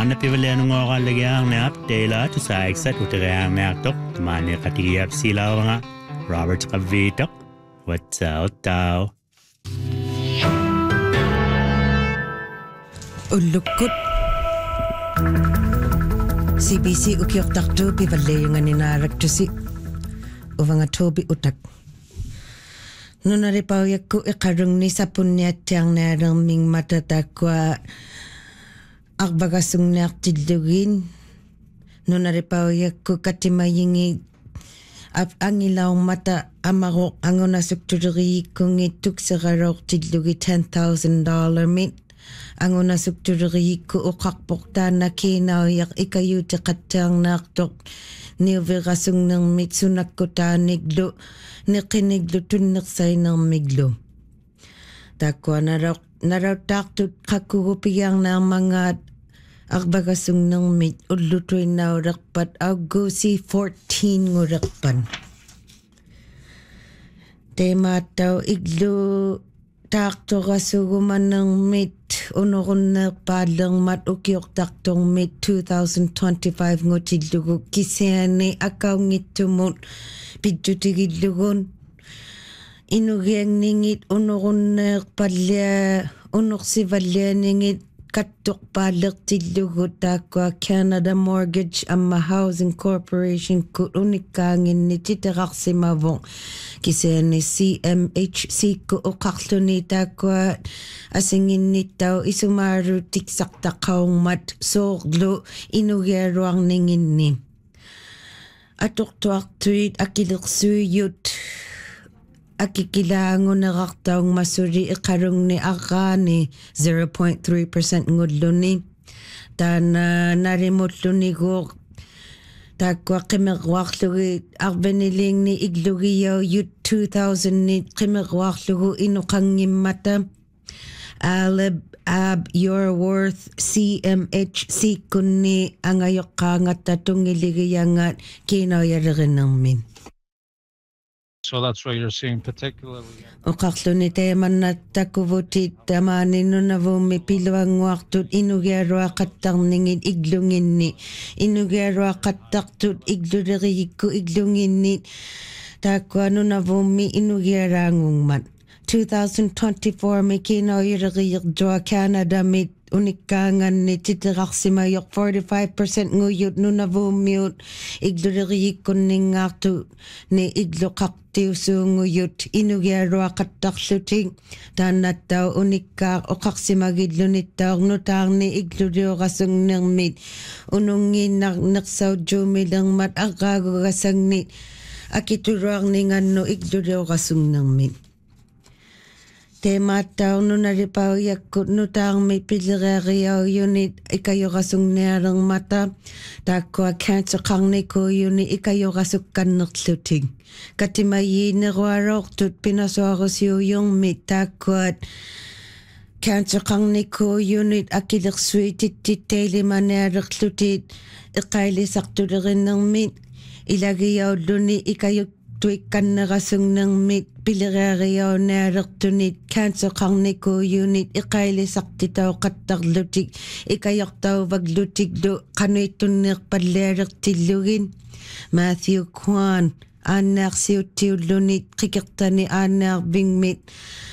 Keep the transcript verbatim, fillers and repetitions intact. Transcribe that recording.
Maana pivalian ng oral lagyan na update to sa exat utirang na tok mani katiyap sila nga Robert Cavito what's out tao ulukot C B C ukiok takto pivalian nga ninarak to si uvanga tobi utak nunaripaw yakko ikarung ni sa punyat yang narang ming matatakwa akbagasung naktidlugin nunaripaw yakko katimayingi ap angilaw mata amarok angon na suktuduri kung ituk sa karok tidlugi ten thousand dollars mit angon na suktuduri ko ukakpokta na kinaw yak ikayu tikatang naktok niuvirasung ng mitsunak ko taniglo nikiniglo tunaksay ng miglo. Takwa naraw naraw taktut kakugupiyang ng mga akbagasung ng mit ulutoy na rakpat Augusi fourteen ngurakpan. Tema taw iglo takto kasuguman ng mit unokon na padlang mat ukiok taktong mit twenty twenty-five ngotidlugo kisene akaw ngitumot pidjutigidlugon inugyang ningit unokon na padla unok si valya ningit katok palak tidlugo takwa Canada Mortgage Amma Housing Corporation ko unikangin ni titarak si mavong kisene C M H C ko ukaklo ni takwa asingin nitaw isumaru tiksak takaw mat soglo inugero ang ningin ni atok tuak tuit akiluksuyut akikilango na kaktaong masuri ikarong ni akani zero point three percent ngudlo ni tan uh, narimutlo ni go takwa kimagwaklo arbeniling ni iglugiyaw yut two thousand ni kimagwaklo inukang mata alab ab your worth C M H C kunni angayok kangat tatong iligiyangat kinayarin ng min. So that's what you're seeing particularly. O kaklo ni teman na takuvutit tamanin no na vumi pilawang waktut inugero akatang ningin iglungin ni inugero akataktut igluriko iglungin ni takwa no na vumi inugerangong man twenty twenty-four may kinayragiyag dwa Canada mit unikangan ni titirak si mayok forty-five percent nguyot no na vumiyot igluriko ning aktu ni iglo kaktiw so nguyot inugero akataksuting tanataw unikak o kaksimagidlo nitaw nutang ni igluryo kasang ng mit unungin nak naksaw jumilang mat agago kasang ni akiturang ni ngano igluryo kasang ng mit. Tema tao no naripaw yakut no tang may pilirariyaw unit ikayo kasong nerang mata takwa cancer kang ni ko unit ikayo kasukan nakluting katimayi ni warok tut pinaswaros yung mit takwat cancer kang ni ko unit akilik sweetit titeli manerak lutit ikaili sakto rin ng mit ilagayaw duni ikayo tuikan na kasong ng mit pilirariyaw na raktunit cancer kang niko unit ikaili sakti tao kataklutik ikayak tao waglutik do kanoy tunik padlerak tilugin Matthew Kwan anak siyo tiyo lunit kikakta ni anak bingmit